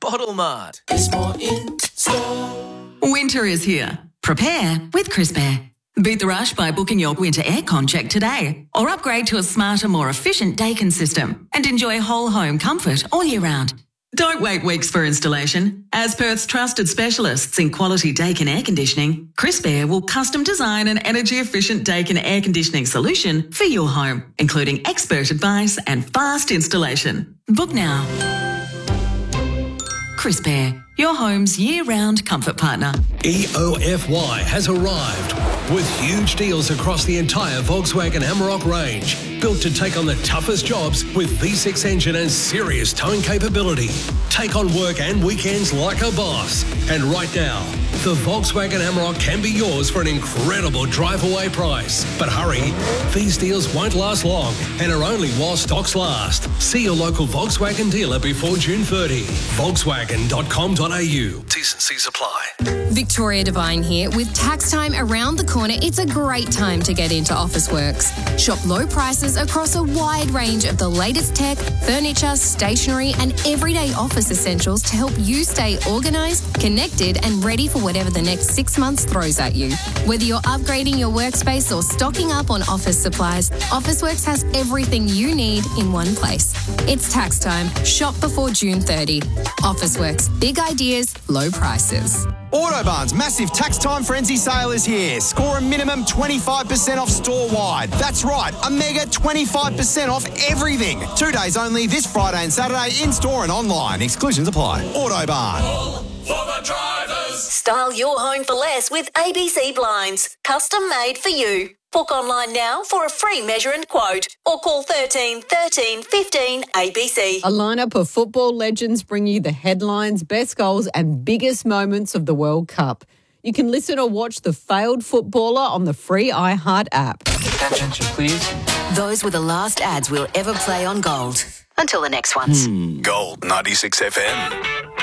Bottle Mart. There's more in store. Winter is here. Prepare with Crisp Air. Beat the rush by booking your winter aircon check today, or upgrade to a smarter, more efficient Daikin system and enjoy whole home comfort all year round. Don't wait weeks for installation. As Perth's trusted specialists in quality Daikin air conditioning, Crisp Air will custom design an energy-efficient Daikin air conditioning solution for your home, including expert advice and fast installation. Book now. Crisp Air, your home's year-round comfort partner. EOFY has arrived with huge deals across the entire Volkswagen Amarok range. Built to take on the toughest jobs with V6 engine and serious towing capability. Take on work and weekends like a boss. And right now, the Volkswagen Amarok can be yours for an incredible drive-away price. But hurry, these deals won't last long and are only while stocks last. See your local Volkswagen dealer before June 30. Volkswagen.com.au. T's and C's apply. Victoria Devine here. With tax time around the corner, it's a great time to get into Officeworks. Shop low prices across a wide range of the latest tech, furniture, stationery and everyday office essentials to help you stay organised, connected and ready for whatever the next 6 months throws at you. Whether you're upgrading your workspace or stocking up on office supplies, Officeworks has everything you need in one place. It's tax time. Shop before June 30. Officeworks. Big ideas, low prices. Autobarn's massive tax time frenzy sale is here. Score a minimum 25% off store-wide. That's right, a mega 25% off everything. 2 days only this Friday and Saturday in-store and online. Exclusions apply. Autobarn. All for the drivers. Style your home for less with ABC Blinds. Custom made for you. Book online now for a free measure and quote or call 13 13 15 ABC. A lineup of football legends bring you the headlines, best goals and biggest moments of the World Cup. You can listen or watch The Failed Footballer on the free iHeart app. Attention, please. Those were the last ads we'll ever play on Gold. Until the next ones. Gold 96 FM.